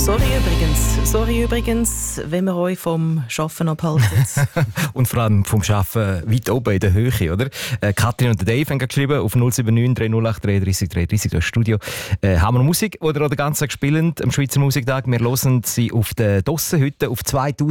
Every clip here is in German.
Sorry übrigens, wenn wir euch vom Arbeiten abhalten. Und vor allem vom Arbeiten weit oben in der Höhe, oder? Katrin und Dave haben geschrieben auf 079 308 33 33, das Studio. Haben wir Musik, die den ganzen Tag spielen am Schweizer Musiktag. Wir hören sie auf der Dossenhütte auf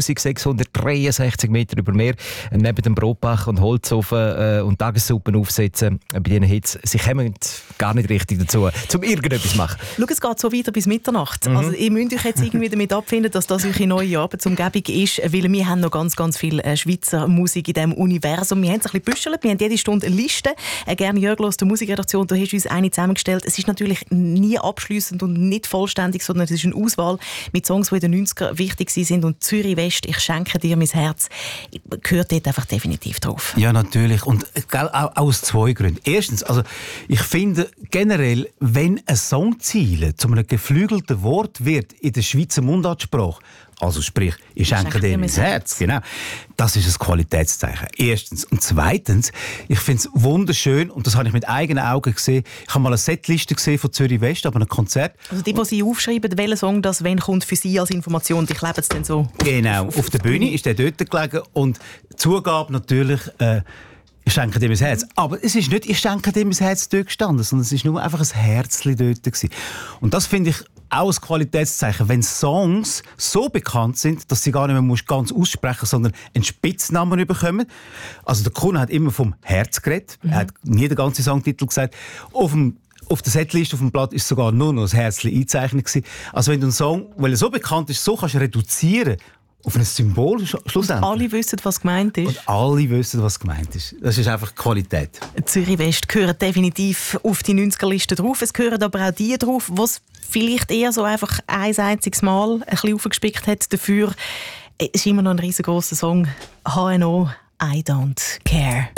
2663 Meter über Meer, neben dem Brotbach und Holzofen und Tagessuppen aufsetzen. Bei diesen Hits, sie kommen gar nicht richtig dazu, um irgendetwas zu machen. Schau, es geht so weiter bis Mitternacht. Also, ihr müsst euch jetzt irgendwie damit abfinden, dass das eure neue Arbeitsumgebung ist, weil wir haben noch ganz, ganz viel Schweizer Musik in diesem Universum. Wir haben es ein bisschen gebüschelt, wir haben jede Stunde eine Liste. Gerne Jörg aus der Musikredaktion, du hast uns eine zusammengestellt. Es ist natürlich nie abschliessend und nicht vollständig, sondern es ist eine Auswahl mit Songs, die in den 90er wichtig sind. Und Zürich West, ich schenke dir mein Herz, gehört dort einfach definitiv drauf. Ja, natürlich. Und auch aus zwei Gründen. Erstens, also ich finde generell, wenn eine Songziele zu einem geflügelten Wort wird in der Schweizer Mundartsprache, also sprich, ich schenke dir mein Herz, genau, das ist ein Qualitätszeichen. Erstens. Und zweitens, ich finde es wunderschön, und das habe ich mit eigenen Augen gesehen, ich habe mal eine Setliste gesehen von Zürich West, aber ein Konzert. Also die Sie aufschreiben, welcher Song das wenn kommt für Sie als Information, die kleben es dann so? Genau, auf der Bühne ist der dort gelegen und Zugabe natürlich, ich schenke dir mein Herz. Aber es ist nicht, ich schenke dir mein Herz dort gestanden, sondern es ist nur einfach ein Herzchen dort gewesen. Und das finde ich auch ein Qualitätszeichen, wenn Songs so bekannt sind, dass sie gar nicht mehr ganz aussprechen musst, sondern einen Spitznamen bekommen. Also der Kuno hat immer vom Herz geredet. Er hat nie den ganzen Songtitel gesagt. Auf der Setliste, auf dem Blatt, ist sogar nur noch ein Herzchen eingezeichnet gewesen. Also wenn du einen Song, weil er so bekannt ist, so kannst du reduzieren auf ein Symbol schlussendlich. Und alle wissen, was gemeint ist. Und alle wissen, was gemeint ist. Das ist einfach Qualität. Zürich West gehört definitiv auf die 90er-Liste drauf. Es gehören aber auch die drauf, die es vielleicht eher so einfach ein einziges Mal ein bisschen aufgespickt hat. Dafür ist immer noch ein riesengroßer Song. HNO, I Don't Care.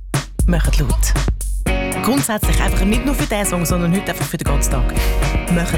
Macht laut. Grundsätzlich einfach nicht nur für diesen Song, sondern heute einfach für den ganzen Tag. Macht